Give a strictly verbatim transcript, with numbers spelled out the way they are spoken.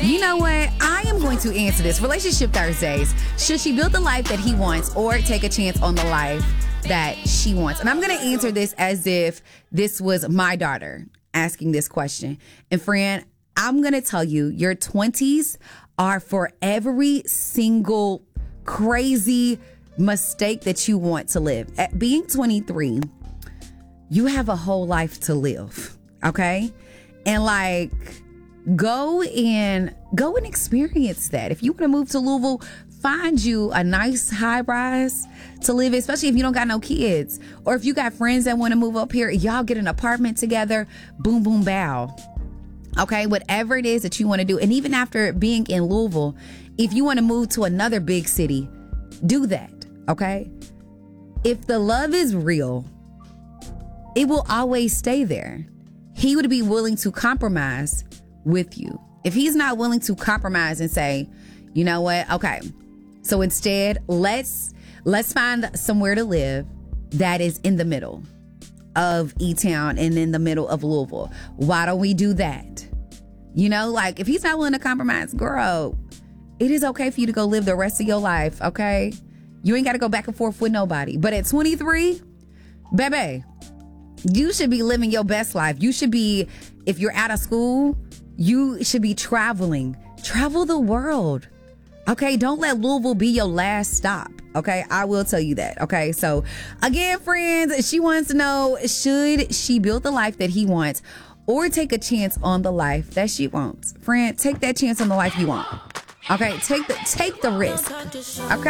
You know what? I am going to answer this. Relationship Thursdays. Should she build the life that he wants or take a chance on the life that she wants? And I'm going to answer this as if this was my daughter asking this question. And friend, I'm going to tell you, your twenties are for every single crazy mistake that you want to live. At being twenty-three, you have a whole life to live. Okay? And like, go and go and experience that. If you want to move to Louisville, find you a nice high rise to live in, especially if you don't got no kids. Or if you got friends that want to move up here, y'all get an apartment together, boom, boom, bow. Okay, whatever it is that you want to do. And even after being in Louisville, if you want to move to another big city, do that. Okay? If the love is real, it will always stay there. He would be willing to compromise with you. If he's not willing to compromise and say, you know what? Okay. So instead, let's let's find somewhere to live that is in the middle of E-Town and in the middle of Louisville. Why don't we do that? You know, like if he's not willing to compromise, girl, it is okay for you to go live the rest of your life, okay? You ain't got to go back and forth with nobody. But at twenty-three, baby, you should be living your best life. You should be, if you're out of school, you should be traveling. Travel the world. Okay, don't let Louisville be your last stop. Okay, I will tell you that. Okay, so again, friends, she wants to know, should she build the life that he wants or take a chance on the life that she wants? Friend, take that chance on the life you want. Okay, take the take the risk. Okay.